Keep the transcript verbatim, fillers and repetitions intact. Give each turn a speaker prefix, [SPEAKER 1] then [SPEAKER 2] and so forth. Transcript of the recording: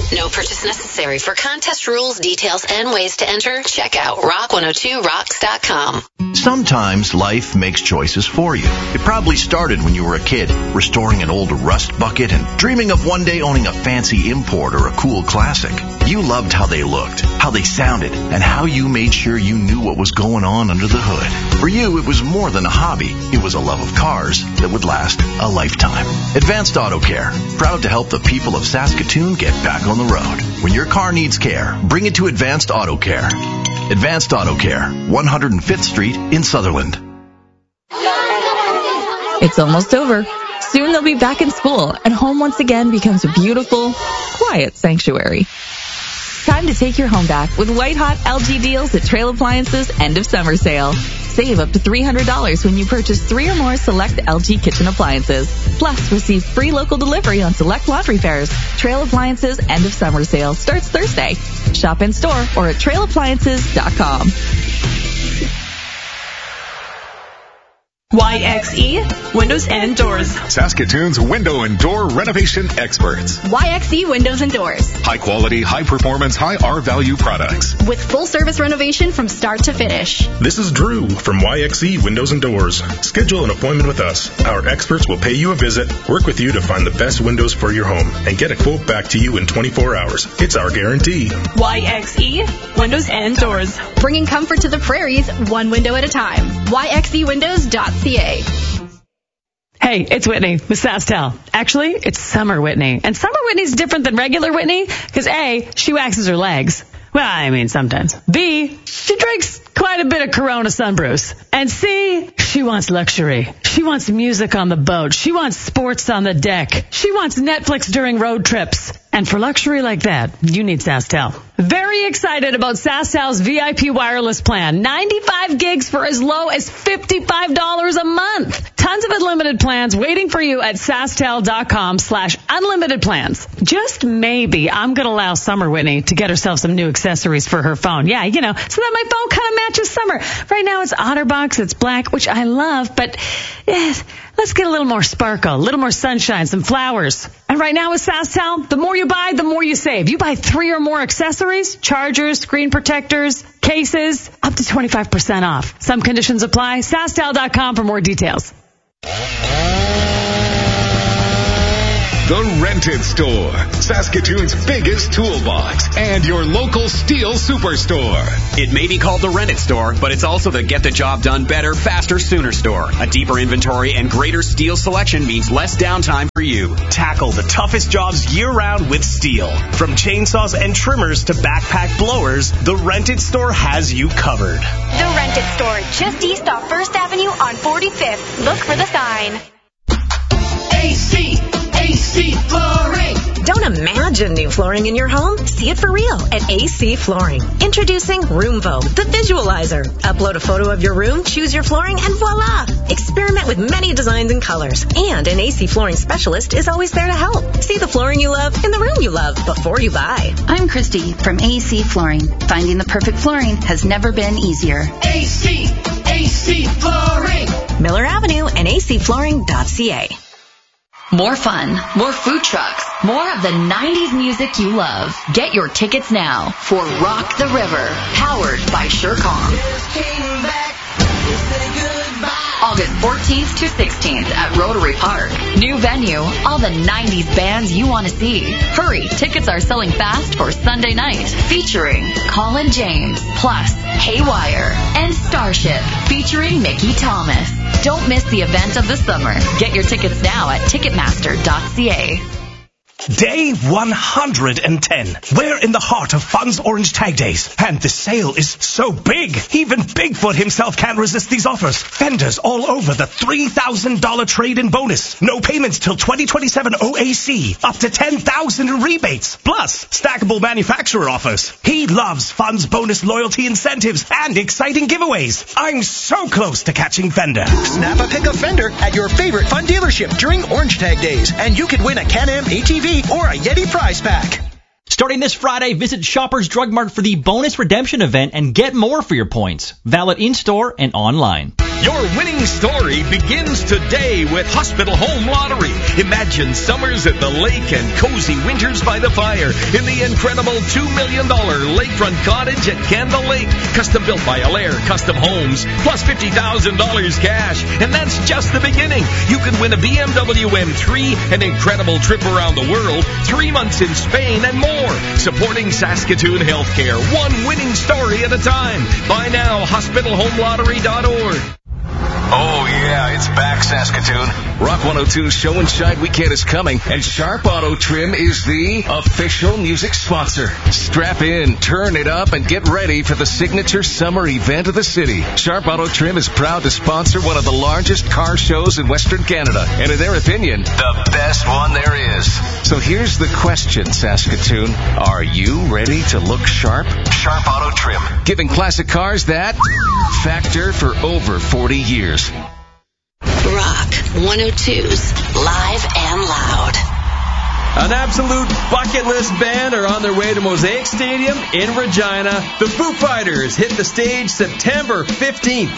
[SPEAKER 1] No purchase necessary. For contest rules, details, and ways to enter, check out rock one oh two rocks dot com.
[SPEAKER 2] Sometimes life makes choices for you. It probably started when you were a kid, restoring an old rust bucket and dreaming of one day owning a fancy import or a cool classic. You loved how they looked, how they sounded, and how you made sure you knew what was going on under the hood. For you, it was more than a hobby. It was a love of cars that would last a lifetime. Advanced Auto Care, proud to help the people of Saskatoon get back on the road. When your car needs care, bring it to Advanced Auto Care. Advanced Auto Care, one hundred fifth Street in Sutherland.
[SPEAKER 3] It's almost over. Soon they'll be back in school, and home once again becomes a beautiful, quiet sanctuary. Time to take your home back with white-hot L G deals at Trail Appliances End of Summer Sale. Save up to three hundred dollars when you purchase three or more select L G kitchen appliances. Plus, receive free local delivery on select laundry fairs. Trail Appliances End of Summer Sale starts Thursday. Shop in store or at trail appliances dot com.
[SPEAKER 4] Y X E Windows and Doors.
[SPEAKER 5] Saskatoon's window and door renovation experts.
[SPEAKER 4] Y X E Windows and Doors.
[SPEAKER 5] High quality, high performance, high R value products.
[SPEAKER 4] With full service renovation from start to finish.
[SPEAKER 6] This is Drew from Y X E Windows and Doors. Schedule an appointment with us. Our experts will pay you a visit, work with you to find the best windows for your home, and get a quote back to you in twenty-four hours. It's our guarantee.
[SPEAKER 4] Y X E Windows and Doors. Bringing comfort to the prairies, one window at a time. Y X E windows dot C A.
[SPEAKER 7] Hey, it's Whitney with SaskTel. Actually, it's Summer Whitney. And Summer Whitney's different than regular Whitney because A, she waxes her legs. Well, I mean, sometimes. B, she drinks quite a bit of Corona Sunbrews. And C, she wants luxury. She wants music on the boat. She wants sports on the deck. She wants Netflix during road trips. And for luxury like that, you need SaskTel. Very excited about SaskTel's V I P wireless plan. ninety-five gigs for as low as fifty-five dollars a month. Tons of unlimited plans waiting for you at SaskTel.com slash unlimited plans. Just maybe I'm going to allow Summer Whitney to get herself some new accessories for her phone. Yeah, you know, so that my phone kind of matches Summer. Right now it's OtterBox, it's black, which I love, but eh, let's get a little more sparkle, a little more sunshine, some flowers. And right now with SaskTel, the more you buy, the more you save. You buy three or more accessories, chargers, screen protectors, cases, up to twenty-five percent off. Some conditions apply. SaskTel dot com for more details.
[SPEAKER 5] The Rented Store, Saskatoon's biggest toolbox and your local steel superstore.
[SPEAKER 8] It may be called the Rented Store, but it's also the Get the Job Done Better, Faster, Sooner store. A deeper inventory and greater steel selection means less downtime for you.
[SPEAKER 9] Tackle the toughest jobs year-round with steel. From chainsaws and trimmers to backpack blowers, the Rented Store has you covered.
[SPEAKER 10] The Rented Store, just east off First Avenue on forty-fifth. Look for the sign.
[SPEAKER 11] A C A C Flooring.
[SPEAKER 12] Don't imagine new flooring in your home. See it for real at A C Flooring. Introducing RoomVo, the visualizer. Upload a photo of your room, choose your flooring, and voila! Experiment with many designs and colors. And an A C Flooring specialist is always there to help. See the flooring you love in the room you love before you buy.
[SPEAKER 13] I'm Christy from A C Flooring. Finding the perfect flooring has never been easier.
[SPEAKER 11] A C A C Flooring.
[SPEAKER 12] Miller Avenue and A C flooring dot C A.
[SPEAKER 14] More fun, more food trucks, more of the nineties music you love. Get your tickets now for Rock the River, powered by SureCom. August fourteenth to sixteenth at Rotary Park. New venue, all the nineties bands you want to see. Hurry, tickets are selling fast for Sunday night. Featuring Colin James, plus Haywire, and Starship, featuring Mickey Thomas. Don't miss the event of the summer. Get your tickets now at ticketmaster dot c a.
[SPEAKER 9] Day one hundred ten. We're in the heart of Fun's Orange Tag Days, and the sale is so big, even Bigfoot himself can't resist these offers. Fenders all over the three thousand dollars trade-in bonus. No payments till twenty twenty-seven O A C. Up to ten thousand dollars in rebates. Plus, stackable manufacturer offers. He loves Fun's bonus loyalty incentives and exciting giveaways. I'm so close to catching Fender.
[SPEAKER 15] Snap a pick of Fender at your favorite Fun dealership during Orange Tag Days, and you could win a Can-Am A T V or a Yeti prize pack.
[SPEAKER 16] Starting this Friday, visit Shoppers Drug Mart for the bonus redemption event and get more for your points. Valid in-store and online.
[SPEAKER 17] Your winning story begins today with Hospital Home Lottery. Imagine summers at the lake and cozy winters by the fire in the incredible two million dollars lakefront cottage at Candle Lake. Custom built by Alaire Custom Homes, plus fifty thousand dollars cash. And that's just the beginning. You can win a B M W M three, an incredible trip around the world, three months in Spain, and more. Supporting Saskatoon Healthcare, one winning story at a time. Buy now, hospital home lottery dot org.
[SPEAKER 18] Oh, yeah, it's back, Saskatoon. Rock one oh two's Show and Shine Weekend is coming, and Sharp Auto Trim is the official music sponsor. Strap in, turn it up, and get ready for the signature summer event of the city. Sharp Auto Trim is proud to sponsor one of the largest car shows in Western Canada, and in their opinion, the best one there is. So here's the question, Saskatoon. Are you ready to look sharp? Sharp Auto Trim, giving classic cars that factor for over forty years.
[SPEAKER 1] Rock one oh two's Live and Loud.
[SPEAKER 16] An absolute bucket list band are on their way to Mosaic Stadium in Regina. The Foo Fighters hit the stage September fifteenth.